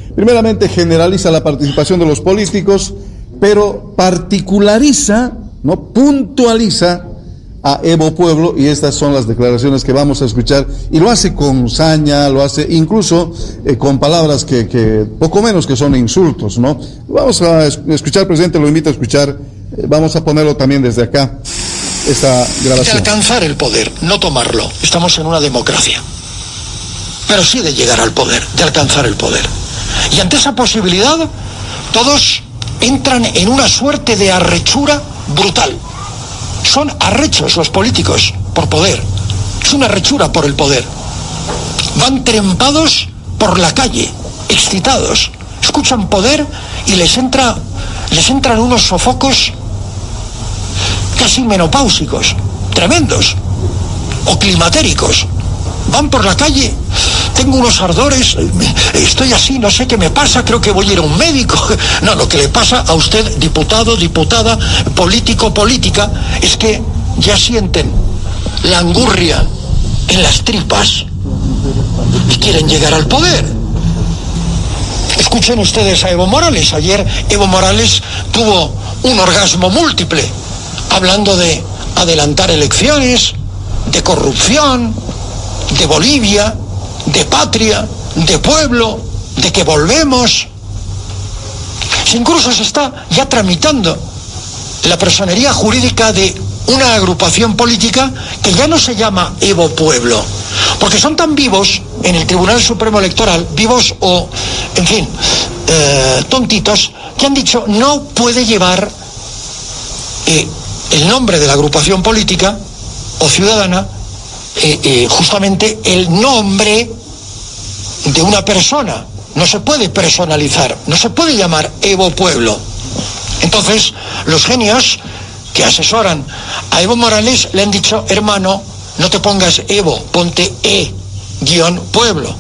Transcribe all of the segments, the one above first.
Primeramente generaliza la participación de los políticos, pero particulariza, ¿no?, puntualiza a Evo Pueblo, y estas son las declaraciones que vamos a escuchar, y lo hace con saña, lo hace incluso con palabras que poco menos que son insultos, ¿no? Vamos a escuchar, presidente, lo invito a escuchar, vamos a ponerlo también desde acá, esta grabación. De alcanzar el poder, no tomarlo. Estamos en una democracia, pero sí de llegar al poder, de alcanzar el poder. Y ante esa posibilidad, todos entran en una suerte de arrechura brutal. Son arrechos los políticos por poder. Es una arrechura por el poder. Van trempados por la calle, excitados. Escuchan poder y les entran unos sofocos casi menopáusicos, tremendos, o climatéricos. Van por la calle, tengo unos ardores, estoy así, no sé qué me pasa, creo que voy a ir a un médico. No, lo que le pasa a usted, diputado, diputada, político, política, es que ya sienten la angurria en las tripas y quieren llegar al poder. Escuchen ustedes a Evo Morales. Ayer Evo Morales tuvo un orgasmo múltiple, hablando de adelantar elecciones, de corrupción, de Bolivia, de patria, de pueblo, de que volvemos. Incluso se está ya tramitando la personería jurídica de una agrupación política que ya no se llama Evo Pueblo, porque son tan vivos en el Tribunal Supremo Electoral, vivos o, en fin, tontitos, que han dicho no puede llevar el nombre de la agrupación política o ciudadana, justamente el nombre de una persona. No se puede personalizar, no se puede llamar Evo Pueblo. Entonces, los genios que asesoran a Evo Morales le han dicho, hermano, no te pongas Evo, ponte E-Pueblo.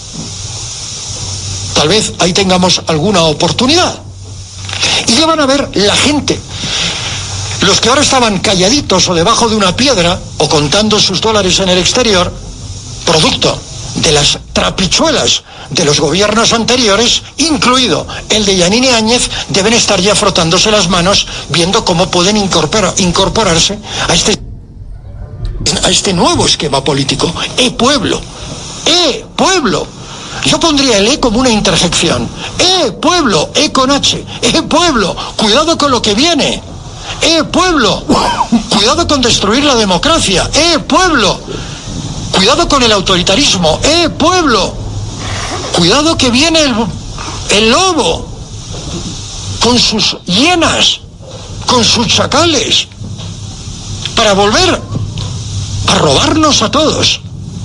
Tal vez ahí tengamos alguna oportunidad. Y ya van a ver la gente. Los que ahora estaban calladitos o debajo de una piedra o contando sus dólares en el exterior, producto de las trapichuelas de los gobiernos anteriores, incluido el de Yanine Áñez, deben estar ya frotándose las manos, viendo cómo pueden incorporarse a este nuevo esquema político. ¡Pueblo! ¡Pueblo! Yo pondría el como una interjección. ¡Pueblo! Con H. ¡Pueblo! Cuidado con lo que viene. Pueblo, cuidado con destruir la democracia. Pueblo, cuidado con el autoritarismo. Pueblo, cuidado que viene el lobo con sus hienas, con sus chacales, para volver a robarnos a todos.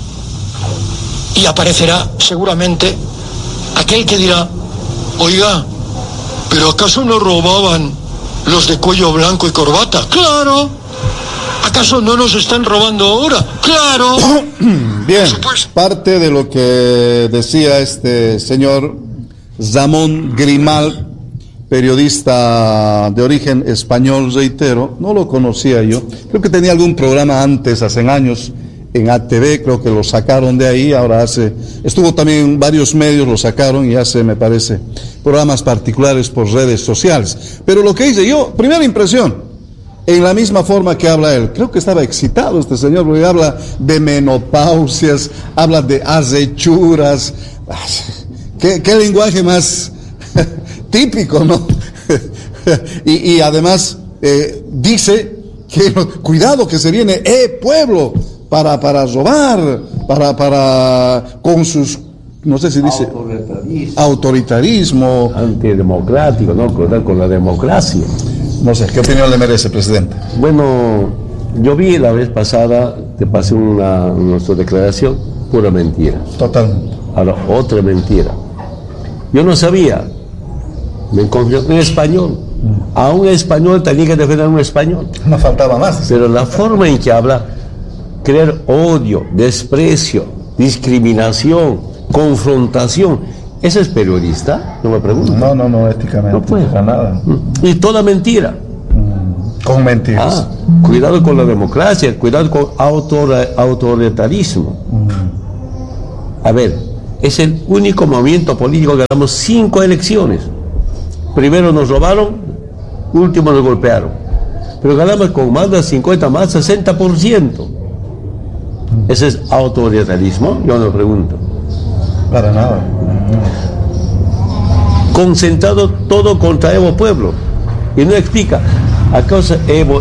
Y aparecerá seguramente aquel que dirá, oiga, ¿pero acaso no robaban los de cuello blanco y corbata? ¡Claro! ¿Acaso no nos están robando ahora? ¡Claro! Bien, parte de lo que decía este señor Ramón Grimal, periodista de origen español, reitero, no lo conocía yo, creo que tenía algún programa antes, hace años, en ATV, creo que lo sacaron de ahí, ahora estuvo también en varios medios, lo sacaron y hace, me parece, programas particulares por redes sociales. Pero lo que dice yo, primera impresión, en la misma forma que habla él, creo que estaba excitado este señor, porque habla de menopausias, habla de arrechuras, qué lenguaje más típico, ¿no? y además dice que cuidado que se viene, pueblo, para robar, con sus, no sé si dice autoritarismo antidemocrático, ¿no? Con la democracia. No sé, ¿qué opinión le merece, presidente? Bueno, yo vi la vez pasada, te pasé nuestra declaración, pura mentira. Totalmente. Ahora, otra mentira. Yo no sabía, me encontré en español. A un español tenía que defender a un español. No faltaba más. Pero la forma en que habla, crear odio, desprecio, discriminación, confrontación. ¿Ese es periodista? No me pregunto. No, éticamente. No puede. Para nada. Y toda mentira. Con mentiras. Cuidado con la democracia, cuidado con autoritarismo. A ver, es el único movimiento político que ganamos 5 elecciones. Primero nos robaron, último nos golpearon. Pero ganamos con más del 50, más del 60%. ¿Ese es autoritarismo? Yo me pregunto. Para nada. Concentrado todo contra Evo Pueblo. Y no explica, a causa Evo,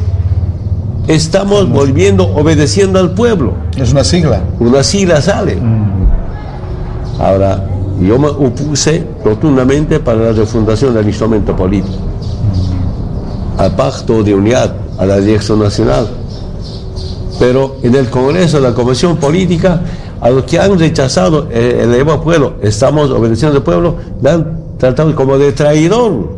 estamos volviendo, obedeciendo al pueblo. Es una sigla. Una sigla sale. Ahora, yo me opuse rotundamente para la refundación del instrumento político, al pacto de unidad, a la dirección nacional. Pero en el Congreso, la Comisión Política, a los que han rechazado el Evo Pueblo, estamos obedeciendo al pueblo, le han tratado como de traidor.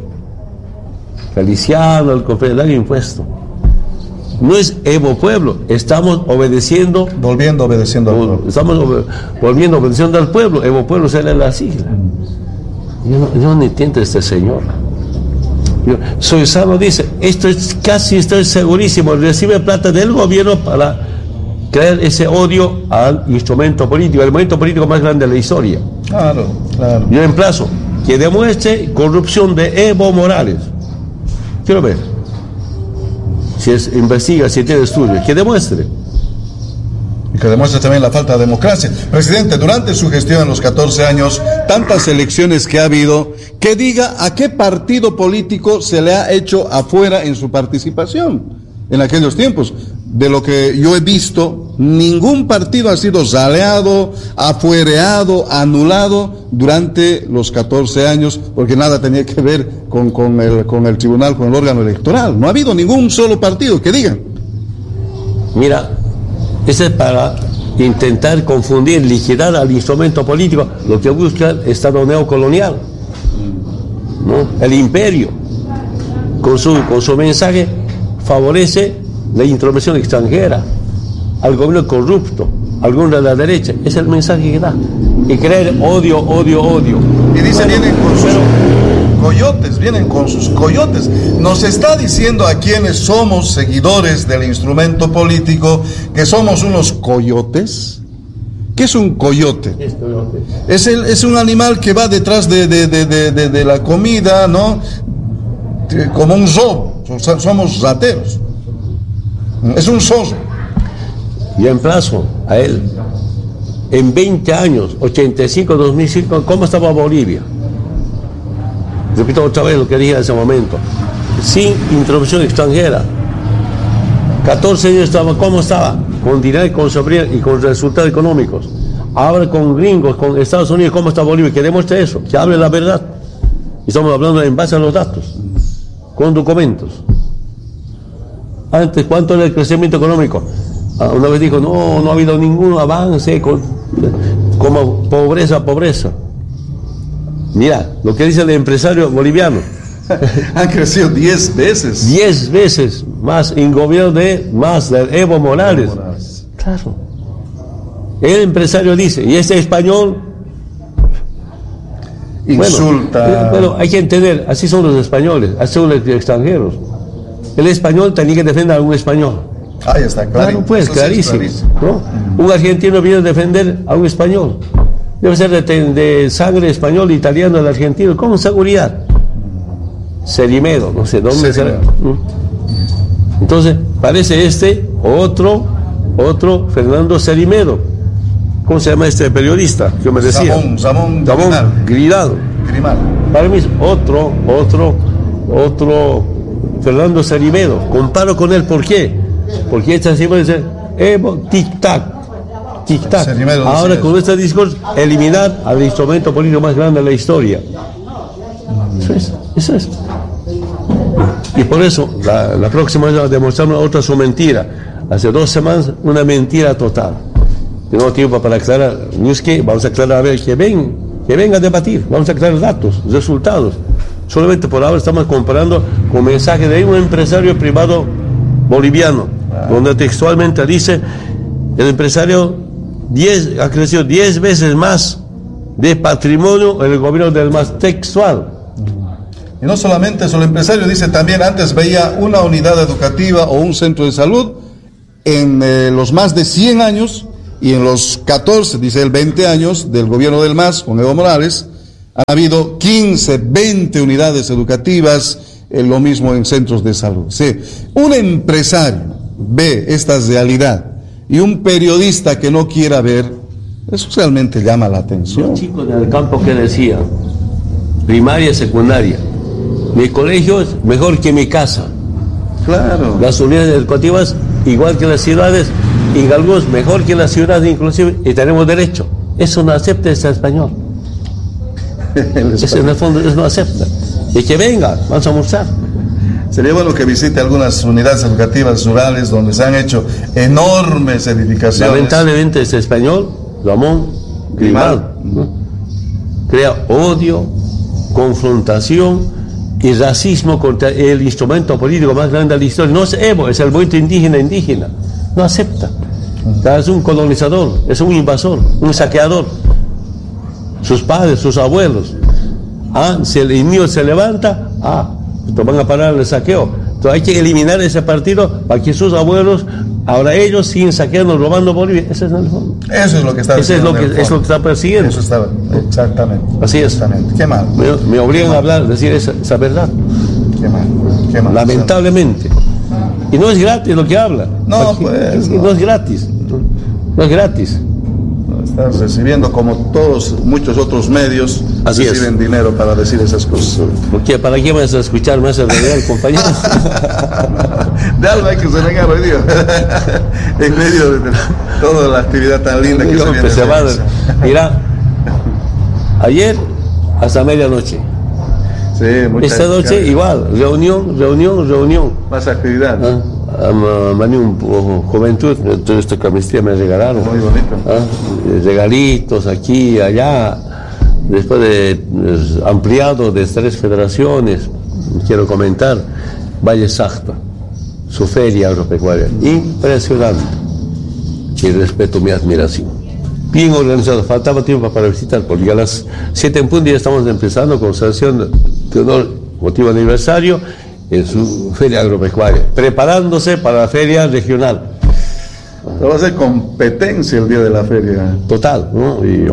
Feliciano, el confederal impuesto. No es Evo Pueblo, estamos obedeciendo. Volviendo obedeciendo al pueblo. Estamos volviendo obedeciendo al pueblo. Evo Pueblo será la sigla. Yo no entiendo a este señor. Soysano dice, estoy segurísimo, recibe plata del gobierno para crear ese odio al instrumento político, el movimiento político más grande de la historia. Claro. Yo emplazo que demuestre corrupción de Evo Morales. Quiero ver. Si investiga, si tiene estudios, que demuestre. Y que demuestre también la falta de democracia. Presidente, durante su gestión en los 14 años, tantas elecciones que ha habido, que diga a qué partido político se le ha hecho afuera en su participación en aquellos tiempos. De lo que yo he visto, ningún partido ha sido zaleado, afuereado, anulado durante los 14 años, porque nada tenía que ver con el tribunal, con el órgano electoral. No ha habido ningún solo partido que digan. Mira, eso es para intentar confundir, liquidar al instrumento político, lo que busca el Estado neocolonial, ¿no? El imperio, con su mensaje, favorece la intromisión extranjera, al gobierno corrupto, al gobierno de la derecha. Es el mensaje que da. Y creer odio. Y dice, vienen con sus coyotes. Nos está diciendo a quienes somos seguidores del instrumento político que somos unos coyotes. ¿Qué es un coyote? Es un animal que va detrás de la comida, ¿no? Como un zoo. Somos rateros. Es un soso. Yo emplazo a él. En 20 años, 85, 2005, ¿cómo estaba Bolivia? Repito otra vez lo que dije en ese momento. Sin intromisión extranjera. 14 años estaba, ¿cómo estaba? Con dinero, con soberanía y con resultados económicos. Ahora con gringos, con Estados Unidos, ¿cómo está Bolivia? Que demuestre eso, que hable la verdad. Estamos hablando en base a los datos, con documentos. Antes, ¿cuánto era el crecimiento económico? Una vez dijo, no ha habido ningún avance, como pobreza. Mira, lo que dice el empresario boliviano. Han crecido 10 veces. 10 veces más en gobierno de Evo Morales. Claro. El empresario dice, y este español insulta. Bueno, hay que entender, así son los españoles, así son los extranjeros. El español tenía que defender a un español. Ahí está, claro, pues, clarísimo. ¿No? Un argentino viene a defender a un español. Debe ser de sangre español, italiano, el argentino, con seguridad. Cerimedo, no sé dónde será. Entonces, parece otro Fernando Cerimedo. ¿Cómo se llama este periodista? Yo me decía. Samón Grimal. Para mí es otro Fernando Cerimedo. Comparo con él, ¿por qué? Porque esta siempre dice Evo, tic-tac. Ahora con este discurso, eliminar al instrumento político más grande de la historia. Eso es. Y por eso, la próxima vez demostramos otra su mentira. Hace 2 semanas, una mentira total. Tenemos tiempo para aclarar. No es que vamos a aclarar, a ver, que venga a debatir. Vamos a aclarar datos, resultados. Solamente por ahora estamos comparando con mensaje de un empresario privado boliviano, donde textualmente dice, el empresario ha crecido 10 veces más de patrimonio en el gobierno del MAS, textual. Y no solamente eso, el empresario dice también, antes veía una unidad educativa o un centro de salud en los más de 100 años, Y en los 14, dice él, 20 años del gobierno del MAS con Evo Morales, han habido 15, 20 unidades educativas, lo mismo en centros de salud. Sí, un empresario ve esta realidad y un periodista que no quiera ver, eso realmente llama la atención. Los chicos del campo que decían, primaria, secundaria, mi colegio es mejor que mi casa. Claro. Las unidades educativas, igual que las ciudades, y algunos mejor que las ciudades inclusive, y tenemos derecho. Eso no acepta este español. Eso en el fondo eso no acepta. Y que venga, vamos a almorzar. Sería bueno que visite algunas unidades educativas rurales donde se han hecho enormes edificaciones. Lamentablemente este español, Ramón Grimal, ¿no?, crea odio, confrontación y racismo contra el instrumento político más grande de la historia. No es Evo, es el movimiento indígena. No acepta. Es un colonizador, es un invasor, un saqueador. Sus padres, sus abuelos. Si el enemigo se levanta, pues van a parar el saqueo. Entonces hay que eliminar ese partido para que sus abuelos, ahora ellos siguen saqueando, robando Bolivia. Ese es el fondo. Eso es lo que está persiguiendo. Eso es lo que está persiguiendo. Eso está, exactamente. Así es. Exactamente. Qué mal. Me obligan a hablar, decir esa verdad. Qué mal. Qué mal. Lamentablemente. Y no es gratis lo que habla. No, pues. No es gratis. No es gratis. Estás recibiendo, como todos, muchos otros medios, así reciben dinero para decir esas cosas. Porque ¿para qué vas a escuchar más el real, compañero? De algo hay que se regar hoy día. En medio de toda la actividad tan linda que se viene. Mira, ayer hasta medianoche. Sí, esta noche carga. Igual, reunión. Más actividad. Juventud, toda esta camiseta me regalaron. Muy bonito. Regalitos aquí y allá. Después de ampliado de 3 federaciones, quiero comentar, Valle Sacta, su feria agropecuaria, impresionante. Y respeto, mi admiración. Bien organizado, faltaba tiempo para visitar, porque a las 7 en punto ya estamos empezando con sesión de honor, motivo aniversario, en su feria agropecuaria, preparándose para la feria regional. Pero va a ser competencia el día de la feria. Total, ¿no? Y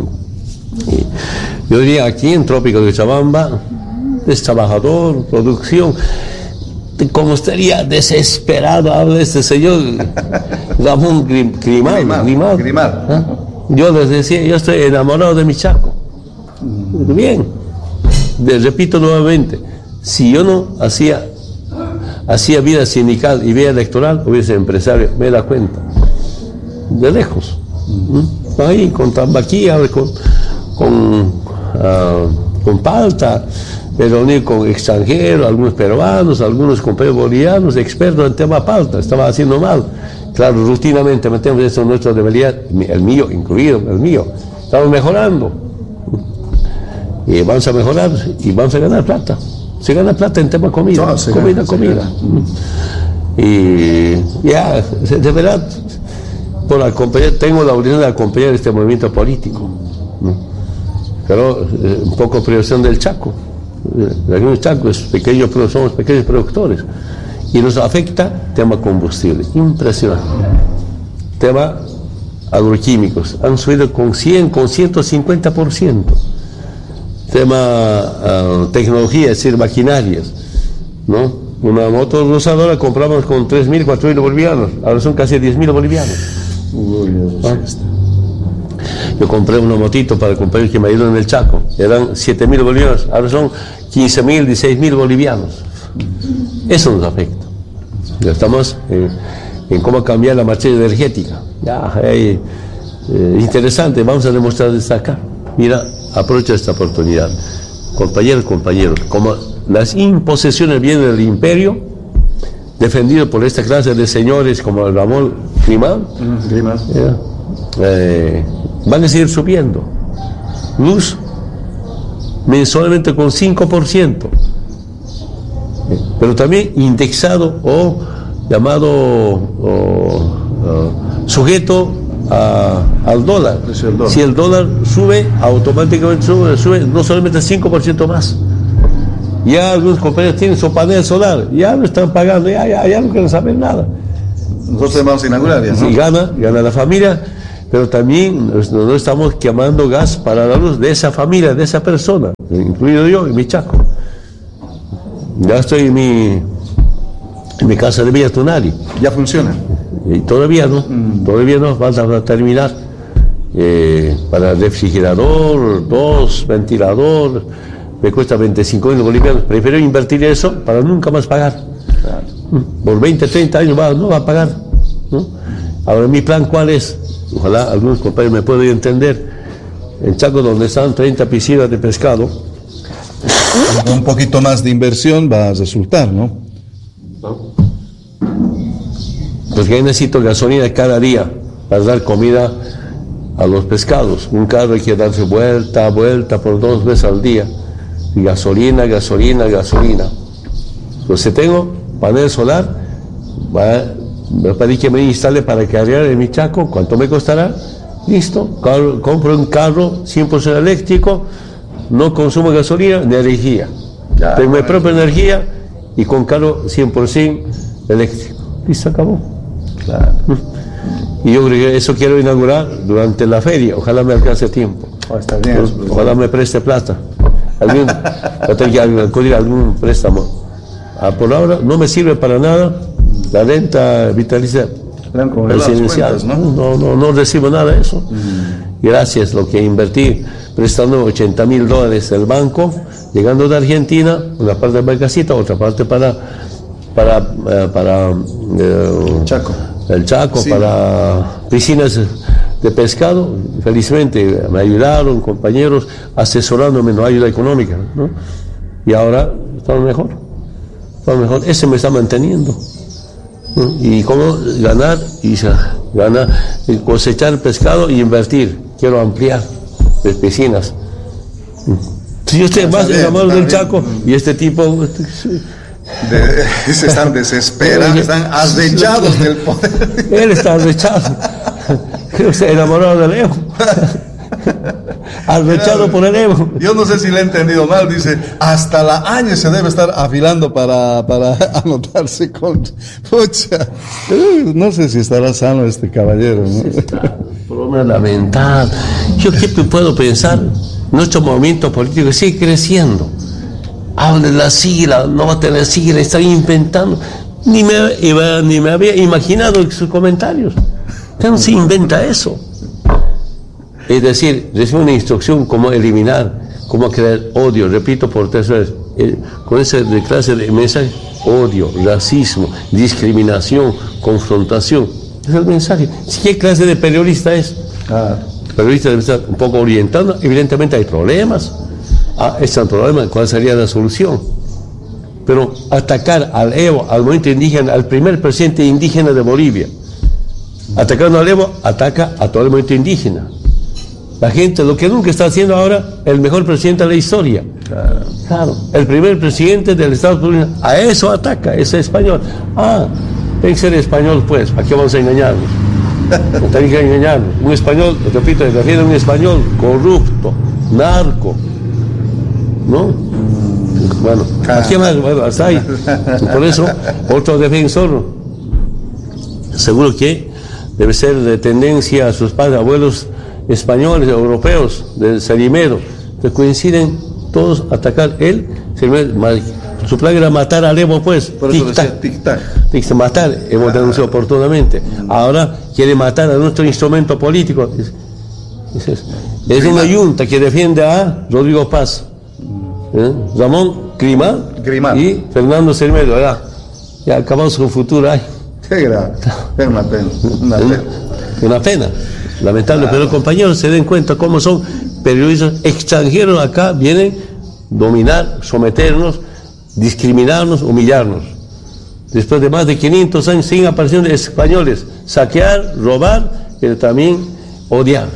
yo diría aquí en Trópico de Chabamba, es trabajador, producción. Como estaría desesperado, habla este señor Ramón Grimal. ¿Ah? Yo les decía, yo estoy enamorado de mi Chaco. Bien, repito nuevamente, si yo no hacía vida sindical y vida electoral, hubiese empresario, me da cuenta, de lejos. Ahí con Tambaquía, con Palta, me reuní con extranjeros, algunos peruanos, algunos compañeros bolivianos, expertos en tema Palta, estaba haciendo mal. Claro, rutinamente metemos eso en nuestra debilidad, el mío incluido, estamos mejorando. Y vamos a mejorar y vamos a ganar plata. Se gana plata en tema comida, comida. Y ya, de verdad, tengo la obligación de acompañar este movimiento político, ¿no? Pero un poco priorización del Chaco. El Chaco es pequeño, pero somos pequeños productores. Y nos afecta tema combustible, impresionante. Tema agroquímicos, han subido con 150%. Tema tecnología, es decir, maquinarias, ¿no? Una moto rosadora compramos con 3.000, 4.000 bolivianos, ahora son casi 10.000 bolivianos. Yo compré una motito para el compañero que me ayudó en el Chaco, eran 7.000 bolivianos, ahora son 15.000, 16.000 bolivianos. Eso nos afecta. Ya estamos en cómo cambiar la matriz energética. Interesante, vamos a demostrar desde acá. Mira, aprovecha esta oportunidad. Compañeros, como las imposiciones vienen del imperio, defendido por esta clase de señores como Ramón Grimal, van a seguir subiendo. Luz, mensualmente con 5%. Pero también indexado o llamado sujeto al dólar. Si el dólar sube, automáticamente sube no solamente 5% más. Ya algunos compañeros tienen su panel solar, ya lo están pagando, ya no quieren saber nada. Nosotros vamos a inaugurar ya, ¿no? Y gana la familia, pero también no estamos quemando gas para la luz de esa familia, de esa persona, incluido yo en mi Chaco. Ya estoy en mi casa de Villa Tunari. ¿Ya funciona? Y todavía no, falta terminar. Para refrigerador, 2 ventilador, me cuesta 25.000 bolivianos. Prefiero invertir eso para nunca más pagar. Por 20, 30 años no va a pagar, ¿no? Ahora, mi plan, ¿cuál es? Ojalá algunos compañeros me puedan entender. En Chaco, donde están 30 piscinas de pescado, un poquito más de inversión va a resultar, ¿no? Porque ahí necesito gasolina cada día para dar comida a los pescados. Un carro hay que darse vuelta por 2 veces al día. Y gasolina. Pues si tengo panel solar, me pedí que me instale para cargar en mi Chaco. ¿Cuánto me costará? Listo, compro un carro 100% eléctrico, no consumo gasolina ni energía. Tengo mi propia energía y con carro 100% eléctrico. Y se acabó. Claro. Y yo creo que eso quiero inaugurar durante la feria. Ojalá me alcance tiempo. Está bien. Ojalá me preste plata. Yo tengo que acudir a algún préstamo. Por ahora no me sirve para nada la renta vitalicia presidencial. No recibo nada de eso. Gracias lo que invertí prestando $80.000 del banco, llegando de Argentina, una parte para casita, otra parte para Chaco. El Chaco, sí, para piscinas de pescado. Felizmente me ayudaron compañeros asesorándome, no ayuda económica, ¿no? Y ahora estamos mejor. Ese me está manteniendo, ¿no? Y cómo ganar cosechar pescado y invertir. Quiero ampliar las piscinas. Si yo estoy más enamorado del Chaco y este tipo se están desesperados, están acechados del poder. Él está acechado. Creo que está enamorado del Evo. Arrechado por el Evo. Yo no sé si le he entendido mal. Dice, hasta la año se debe estar afilando para anotarse con... Pucha, no sé si estará sano este caballero, ¿no? Sí, está, problema lamentable. Yo qué puedo pensar, nuestro movimiento político sigue creciendo. Habla de la sigla, no va a tener sigla, están inventando. Ni me había imaginado en sus comentarios. ¿Cómo se inventa eso? Es decir, recibe una instrucción cómo eliminar, cómo crear odio, repito por 3 veces, con esa clase de mensaje: odio, racismo, discriminación, confrontación. Es el mensaje. ¿Qué clase de periodista es? El periodista debe estar un poco orientado. Evidentemente hay problemas. Este es el problema. ¿Cuál sería la solución? Pero atacar al Evo, al movimiento indígena, al primer presidente indígena de Bolivia, atacando al Evo, ataca a todo el movimiento indígena. La gente, lo que nunca está haciendo ahora, el mejor presidente de la historia. Claro. El primer presidente del Estado Unidos, a eso ataca, ese español. Tiene que ser español, pues, ¿a qué vamos a engañarnos? No tiene que engañarnos. Un español, repito, se refiere a un español corrupto, narco, ¿no? Bueno, ¿qué más? Bueno, hasta ahí. Por eso, otro defensor, seguro que debe ser de tendencia a sus padres, abuelos españoles, europeos, del Salimero, que coinciden todos a atacar él. Su plan era matar al Evo, pues. Por eso decía tic-tac. Matar, hemos denunciado oportunamente. Ahora quiere matar a nuestro instrumento político. Es una yunta que defiende a Rodrigo Paz, Ramón Grimán y Fernando Salimero. Ya acabamos su futuro. Qué grave, es una pena. Una pena. Lamentable, pero compañeros, se den cuenta cómo son periodistas extranjeros acá, vienen dominar, someternos, discriminarnos, humillarnos. Después de más de 500 años siguen apareciendo españoles, saquear, robar, pero también odiar.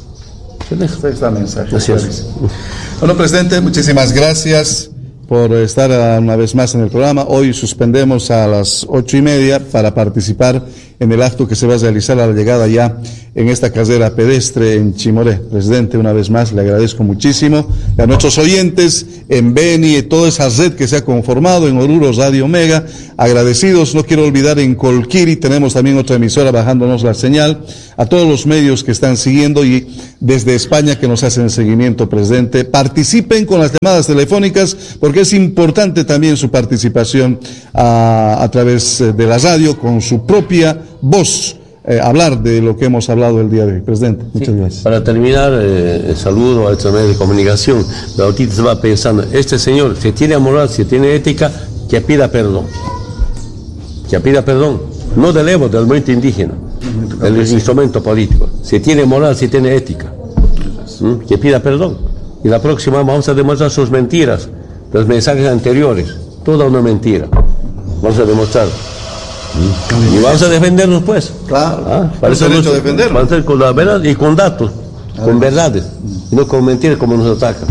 Está mensaje. Gracias. Bueno, presidente, muchísimas gracias por estar una vez más en el programa. Hoy suspendemos a las 8:30 para participar en el acto que se va a realizar a la llegada ya en esta carrera pedestre en Chimoré. Presidente, una vez más le agradezco muchísimo a nuestros oyentes en Beni y toda esa red que se ha conformado en Oruro, Radio Omega, agradecidos. No quiero olvidar en Colquiri tenemos también otra emisora bajándonos la señal, a todos los medios que están siguiendo y desde España que nos hacen el seguimiento, presidente. Participen con las llamadas telefónicas porque es importante también su participación a través de la radio con su propia voz. Hablar de lo que hemos hablado el día de hoy. Presidente, muchas gracias. Para terminar, el saludo a estos medios de comunicación. La autista se va pensando, este señor, si tiene moral, si tiene ética, que pida perdón. Que pida perdón. No del Evo, del movimiento indígena, del instrumento político. Si tiene moral, si tiene ética, que pida perdón. Y la próxima vamos a demostrar sus mentiras, los mensajes anteriores. Toda una mentira. Vamos a demostrar. Y vamos a defendernos, pues. Claro. Para eso vamos a defendernos. Vamos a hacer con la verdad y con datos, con verdades, y no con mentiras como nos atacan.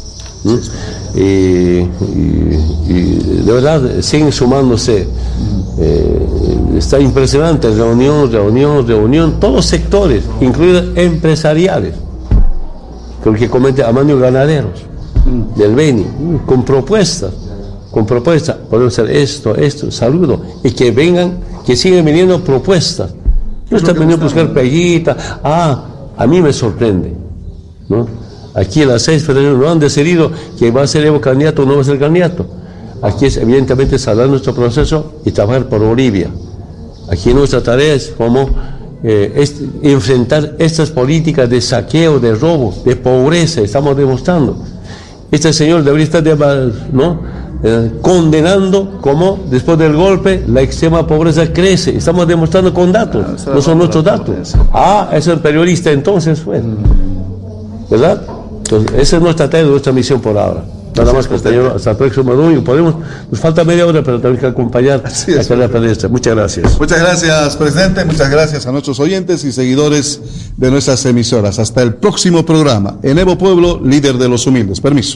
Y de verdad siguen sumándose. Está impresionante, reunión, todos sectores, incluidos empresariales, con que comete Amanio Ganaderos, del Beni, con propuestas, podemos hacer esto, saludo, y que vengan, que sigan viniendo propuestas. No están viniendo a buscar peguita. A mí me sorprende, ¿no? Aquí las 6 federaciones no han decidido que va a ser Evo candidato o no va a ser candidato. Aquí es evidentemente salvar nuestro proceso y trabajar por Bolivia. Aquí nuestra tarea es como enfrentar estas políticas de saqueo, de robo, de pobreza. Estamos demostrando. Este señor debería estar condenando como después del golpe la extrema pobreza crece. Estamos demostrando con datos, no son nuestros datos. Es el periodista entonces, ¿verdad? Entonces, esa es nuestra tarea, nuestra misión por ahora. Nada más, compañero, hasta el próximo domingo. Nos falta media hora, pero tenemos que acompañar a la carrera pedestre. Muchas gracias. Muchas gracias, presidente. Muchas gracias a nuestros oyentes y seguidores de nuestras emisoras. Hasta el próximo programa. En Evo Pueblo, líder de los humildes. Permiso.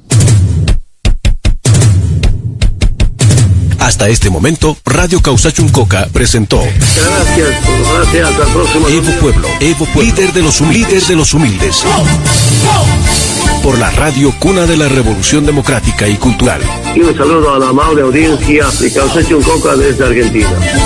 Hasta este momento, Radio Causachuncoca presentó Gracias, hasta el próximo Evo Pueblo, líder de los humildes. Por la radio cuna de la revolución democrática y cultural. Y un saludo a la amable audiencia de Causachuncoca desde Argentina.